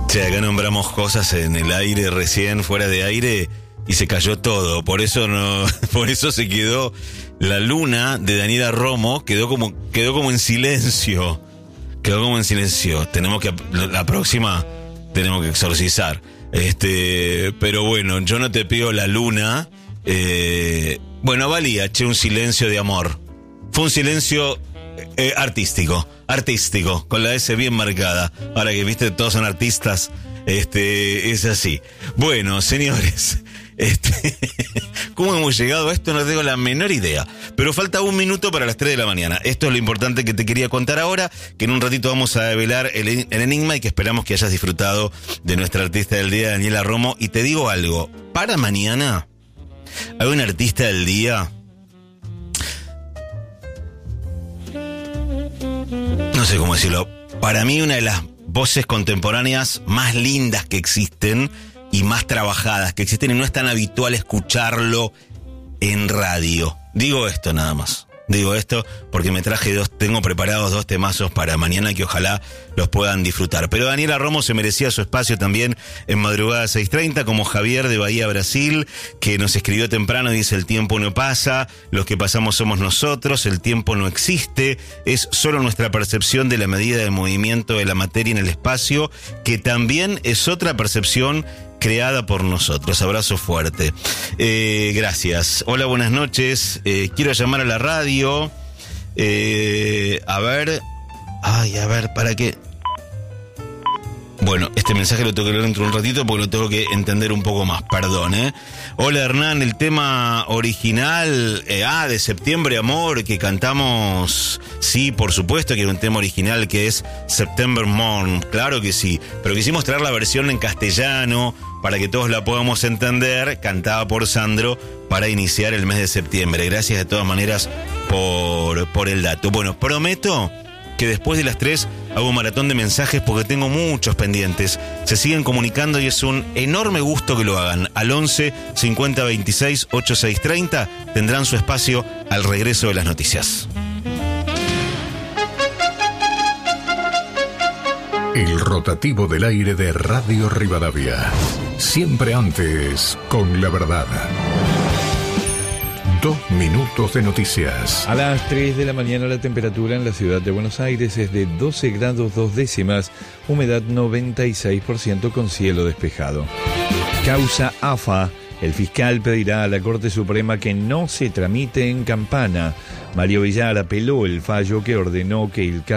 Che, acá nombramos cosas en el aire recién, fuera de aire, y se cayó todo. Por eso se quedó la luna de Daniela Romo, quedó como en silencio. Quedó como en silencio. La próxima tenemos que exorcizar. Pero bueno, yo no te pido la luna. Bueno, valía, un silencio de amor. Fue un silencio artístico, con la S bien marcada. Ahora que viste, todos son artistas, es así. Bueno, señores, ¿cómo hemos llegado a esto? No tengo la menor idea. Pero falta 1 minuto para las 3 de la mañana. Esto es lo importante que te quería contar ahora, que en un ratito vamos a develar el enigma y que esperamos que hayas disfrutado de nuestra artista del día, Daniela Romo. Y te digo algo, para mañana hay un artista del día, no sé cómo decirlo, para mí una de las voces contemporáneas más lindas que existen y más trabajadas que existen, y no es tan habitual escucharlo en radio. Digo esto nada más. Digo esto porque tengo preparados 2 temazos para mañana que ojalá los puedan disfrutar. Pero Daniela Romo se merecía su espacio también en Madrugada 6:30, como Javier de Bahía, Brasil, que nos escribió temprano y dice: el tiempo no pasa, los que pasamos somos nosotros, el tiempo no existe, es solo nuestra percepción de la medida de movimiento de la materia en el espacio, que también es otra percepción creada por nosotros. Abrazo fuerte. Gracias. Hola, buenas noches. Quiero llamar a la radio. A ver, ¿para qué? Bueno, este mensaje lo tengo que leer dentro de un ratito porque lo tengo que entender un poco más. Perdón, Hola, Hernán, el tema original, de Septiembre Amor, que cantamos, sí, por supuesto que era un tema original que es September Morn, claro que sí, pero quisimos traer la versión en castellano para que todos la podamos entender, cantada por Sandro, para iniciar el mes de septiembre. Gracias de todas maneras por el dato. Bueno, prometo que después de las 3 hago un maratón de mensajes porque tengo muchos pendientes. Se siguen comunicando y es un enorme gusto que lo hagan. Al 11 50 26 86 30 tendrán su espacio al regreso de las noticias. El rotativo del aire de Radio Rivadavia. Siempre antes con la verdad. 2 minutos de noticias. A las 3 de la mañana la temperatura en la ciudad de Buenos Aires es de 12 grados 2 décimas, humedad 96% con cielo despejado. Causa AFA. El fiscal pedirá a la Corte Suprema que no se tramite en Campana. Mario Villar apeló el fallo que ordenó que el